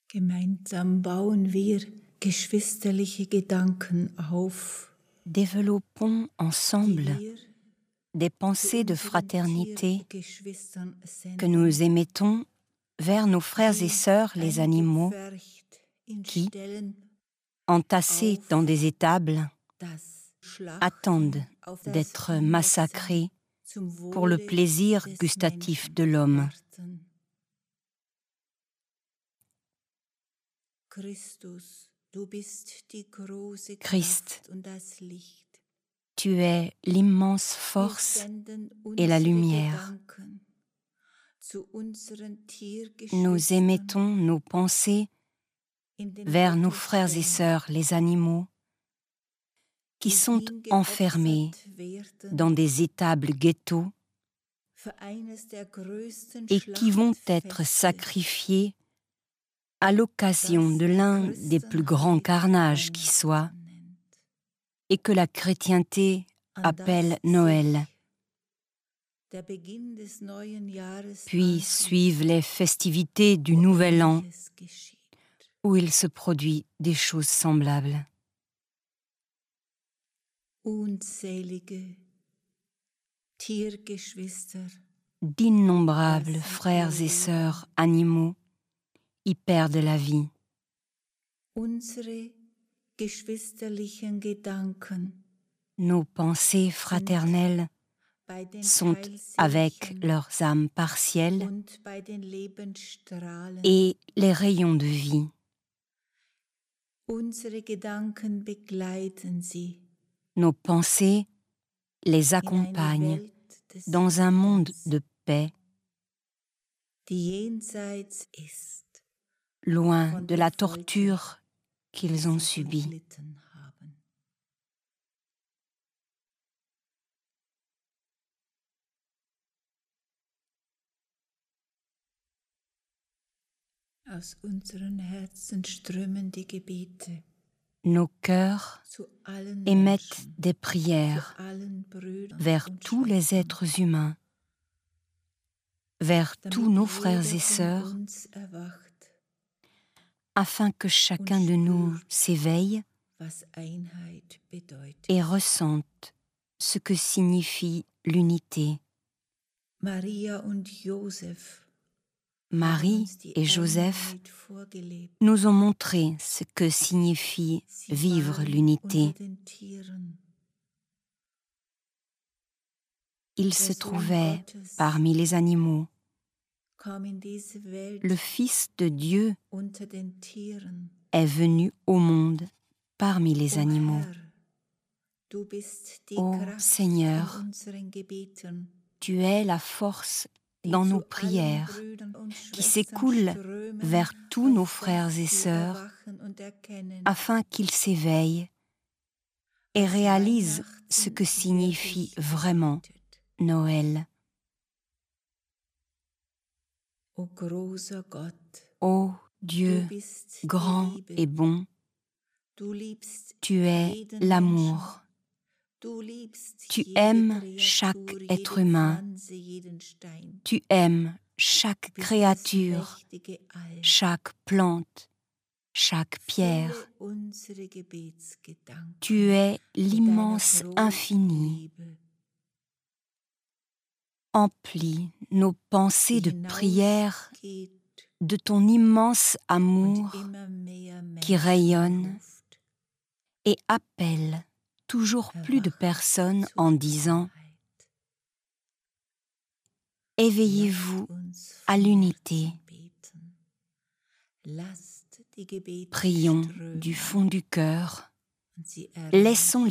Gemeinsam bauen wir geschwisterliche Gedanken auf. Développons ensemble des pensées de fraternité que nous émettons vers nos frères et sœurs les animaux qui, entassés dans des étables, attendent d'être massacrés pour le plaisir gustatif de l'homme. Christ, tu es l'immense force et la lumière. Nous émettons nos pensées vers nos frères et sœurs les animaux qui sont enfermés dans des étables ghettos et qui vont être sacrifiés à l'occasion de l'un des plus grands carnages qui soit et que la chrétienté appelle Noël. Puis suivent les festivités du Nouvel An où il se produit des choses semblables. D'innombrables frères et sœurs animaux y perdent la vie. Nos pensées fraternelles sont avec leurs âmes partielles et les rayons de vie. Nos pensées les accompagnent dans un monde de paix, loin de la torture qu'ils ont subie. Aus unseren Herzen strömen die Gebete. Nos cœurs émettent des prières vers tous les êtres humains, vers tous nos frères et sœurs, afin que chacun de nous s'éveille et ressente ce que signifie l'unité. Marie et Joseph nous ont montré ce que signifie vivre l'unité. Ils se trouvaient parmi les animaux. Le Fils de Dieu est venu au monde parmi les animaux. Ô Seigneur, tu es la force dans nos prières qui s'écoulent vers tous nos frères et sœurs afin qu'ils s'éveillent et réalisent ce que signifie vraiment Noël. Ô Dieu grand et bon, tu es l'amour. Tu aimes chaque être humain, tu aimes chaque créature, chaque plante, chaque pierre. Tu es l'immense infini. Emplis nos pensées de prière de ton immense amour qui rayonne et appelle toujours plus de personnes en disant « Éveillez-vous à l'unité ». Prions du fond du cœur, laissons